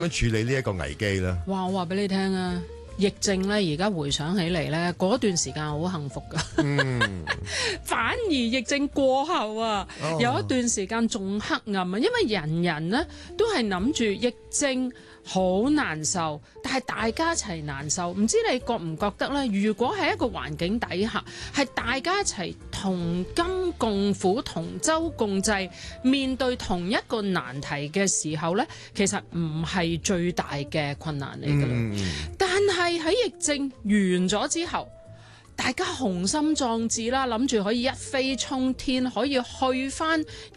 樣處理呢一個危機咧？ 哇！我話俾你聽啊，疫症咧而家回想起嚟咧，嗰段時間好幸福噶。反而疫症過後啊，有一段時間仲黑暗啊，因為人人呢都係諗住疫症好難受，但係大家一齊難受。唔知你覺唔覺得呢？如果喺一個環境底下，係大家一齊同甘共苦、同舟共濟，面對同一個難題嘅時候呢，其實唔係最大嘅困難嚟㗎啦。但係喺疫症完咗之後，大家雄心壯志啦，諗住可以一飛沖天，可以去返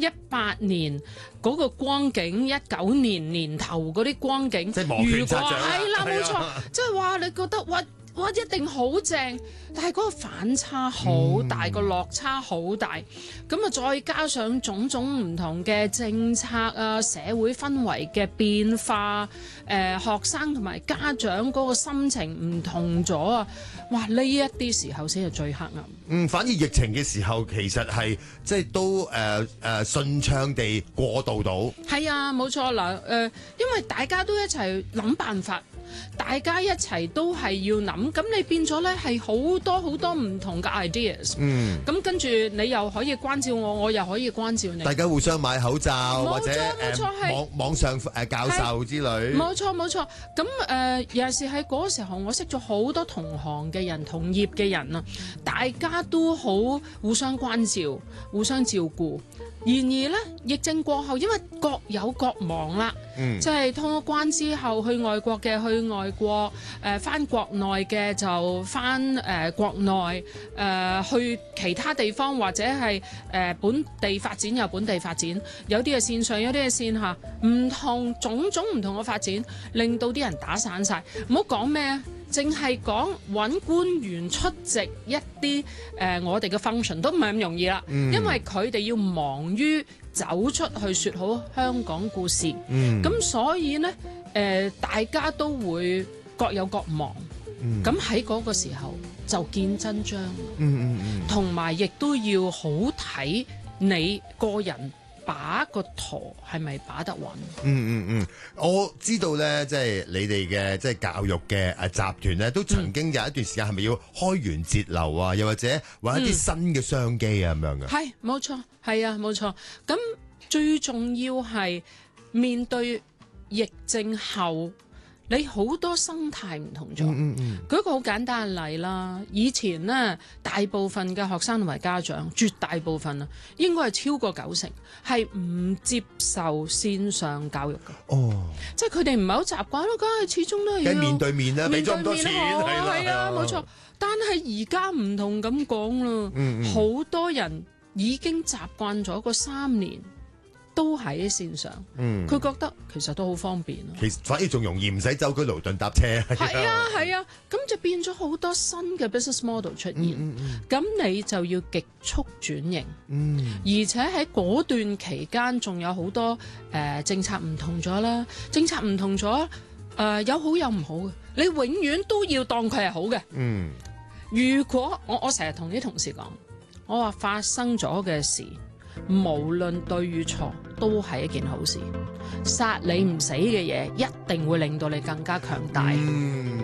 18年嗰個光景，19年年頭嗰啲光景。 即係摩拳擦掌。 係啦，冇錯，即係話你覺得哇一定好正，但係嗰個反差好大，個落差好大。咁啊，再加上種種唔同嘅政策啊，社會氛圍嘅變化，學生同埋家長嗰個心情唔同咗啊！哇，呢一啲時候先係最黑暗。 反而疫情嘅時候，其實係即係都順暢地過渡到。 係啊，冇錯嗱，因為大家都一齊諗辦法。大家一齊都係要諗，咁你變咗咧係好多好多唔同嘅 ideas。咁跟住你又可以關照我，我又可以關照你。 大家互相買口罩，或者網上教授之類。 冇錯冇錯。咁尤其是喺嗰個時候，我識咗好多同行嘅人、同業嘅人啊，大家都好互相關照、互相照顧。然而呢，疫症過後，因為各有各忙啦，即係通咗關之後，去外國嘅去外國，返國內嘅就返國內，去其他地方或者係本地發展有本地發展，有啲係線上，有啲係線下，唔同種種唔同嘅發展，令到啲人打散晒。唔好講咩啊！淨係講揾官員出席一啲我哋嘅 function 都唔係咁容易啦，因為佢哋要忙於走出去説好香港故事，咁所以呢，大家都會各有各忙，咁喺嗰個時候就見真章，同埋亦都要好睇你個人把個舵係咪把得穩？ 我知道咧，即係你哋嘅即係教育嘅集團咧，都曾經有一段時間係咪要開源節流啊？又或者揾一啲新嘅商機啊咁樣嘅？ 係冇錯，係啊冇錯。咁最重要係面對疫症後，你好多生態唔同咗。舉一個好簡單嘅例啦，以前呢，大部分嘅學生同埋家長，絕大部分啊，應該係超過90%係唔接受線上教育嘅。即係佢哋唔係好習慣咯，梗係始終都係要面對面啦，俾咗咁多錢， 係啊，冇錯。但係而家唔同咁講啦，好多人已經習慣咗個3年。都喺線上，佢覺得其實都好方便咯。 其實反而仲容易，唔使舟車勞頓搭車。 係啊，咁就變咗好多新嘅 business model 出現。咁你就要極速轉型，而且喺嗰段期間仲有好多政策唔同咗啦。政策唔同咗，有好有唔好嘅。你永遠都要當佢係好嘅。如果我成日同啲同事講，我話發生咗嘅事，無論對與錯，都係一件好事。殺你唔死嘅嘢，一定會令到你更加強大。